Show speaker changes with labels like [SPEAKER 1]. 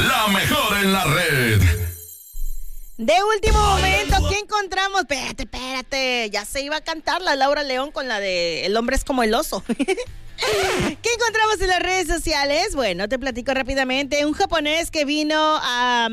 [SPEAKER 1] La mejor en la red.
[SPEAKER 2] De último momento, ¿qué encontramos? Espérate. Ya se iba a cantar la Laura León con la de El hombre es como el oso. ¿Qué encontramos en las redes sociales? Bueno, te platico rápidamente. Un japonés que vino a